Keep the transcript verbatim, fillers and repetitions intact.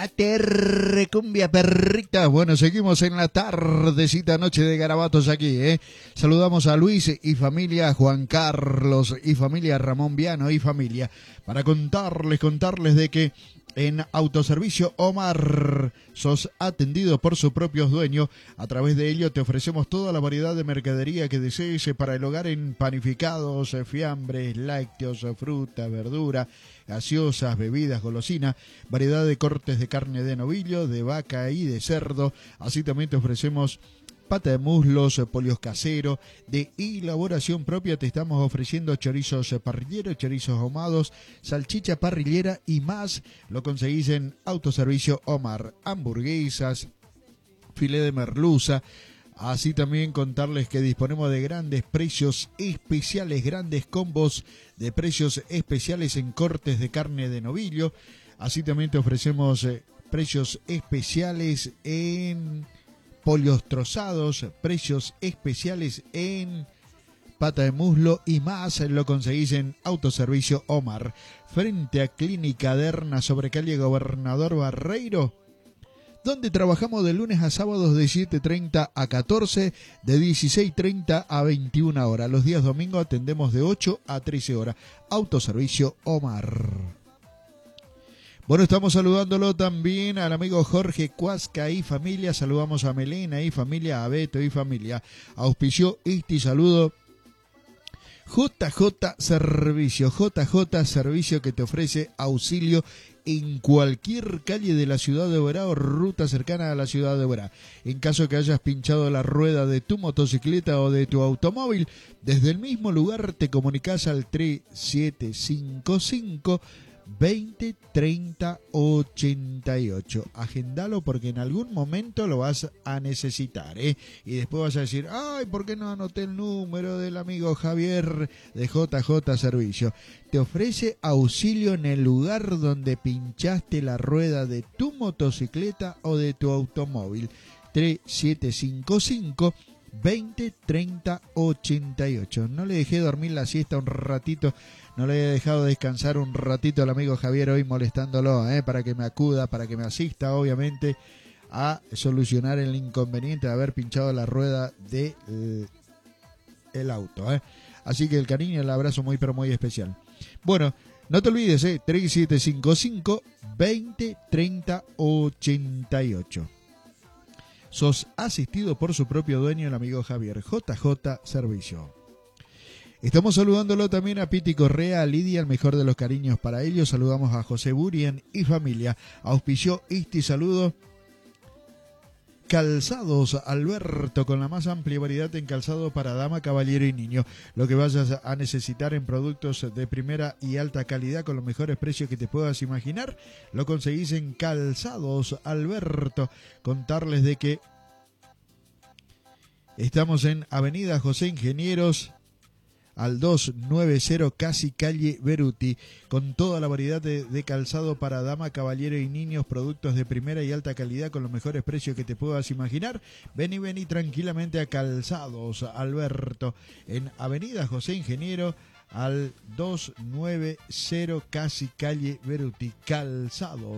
Aterre, cumbia perrita. Bueno, seguimos en la tardecita noche de Garabatos aquí, ¿eh? Saludamos a Luis y familia, Juan Carlos y familia, Ramón Viano y familia, para contarles, contarles de que en Autoservicio Omar sos atendido por sus propios dueños. A través de ello te ofrecemos toda la variedad de mercadería que desees para el hogar en panificados, fiambres, lácteos, fruta, verdura, gaseosas, bebidas, golosinas, variedad de cortes de carne de novillo, de vaca y de cerdo. Así también te ofrecemos pata de muslos, polios caseros, de elaboración propia. Te estamos ofreciendo chorizos parrilleros, chorizos ahumados, salchicha parrillera y más. Lo conseguís en Autoservicio Omar. Hamburguesas, filé de merluza. Así también contarles que disponemos de grandes precios especiales, grandes combos de precios especiales en cortes de carne de novillo. Así también te ofrecemos eh, precios especiales en polios trozados, precios especiales en pata de muslo y más. Lo conseguís en Autoservicio Omar, frente a Clínica Derna, sobre calle Gobernador Barreiro, donde trabajamos de lunes a sábados de siete treinta a catorce, de dieciséis treinta a veintiuna horas. Los días domingos atendemos de ocho a trece horas. Autoservicio Omar. Bueno, estamos saludándolo también al amigo Jorge Cuasca y familia. Saludamos a Melena y familia, a Beto y familia. Auspició este saludo J J Servicio. J J Servicio, que te ofrece auxilio en cualquier calle de la ciudad de Oberá o ruta cercana a la ciudad de Oberá. En caso que hayas pinchado la rueda de tu motocicleta o de tu automóvil, desde el mismo lugar te comunicas al tres siete cinco cinco, veinte treinta ochenta y ocho. Agendalo porque en algún momento lo vas a necesitar, ¿eh? Y después vas a decir, ay, ¿por qué no anoté el número del amigo Javier de J J Servicio? Te ofrece auxilio en el lugar donde pinchaste la rueda de tu motocicleta o de tu automóvil. tres siete cinco cinco, veinte treinta ochenta y ocho. No le dejé dormir la siesta un ratito, no le he dejado descansar un ratito al amigo Javier hoy molestándolo, ¿eh? Para que me acuda, para que me asista, obviamente, a solucionar el inconveniente de haber pinchado la rueda del de el auto, ¿eh? Así que el cariño y el abrazo muy pero muy especial. Bueno, no te olvides, ¿eh? tres siete cinco cinco, veinte treinta ochenta y ocho. Sos asistido por su propio dueño, el amigo Javier. J J Servicio. Estamos saludándolo también a Piti Correa, a Lidia, el mejor de los cariños para ellos. Saludamos a José Burien y familia. Auspició este saludo Calzados Alberto, con la más amplia variedad en calzado para dama, caballero y niño. Lo que vayas a necesitar en productos de primera y alta calidad con los mejores precios que te puedas imaginar, lo conseguís en Calzados Alberto. Contarles de que estamos en Avenida José Ingenieros, al doscientos noventa, casi calle Beruti, con toda la variedad de, de calzado para dama, caballero y niños, productos de primera y alta calidad con los mejores precios que te puedas imaginar. Ven y vení tranquilamente a Calzados Alberto, en Avenida José Ingeniero, al doscientos noventa, casi calle Beruti. Calzados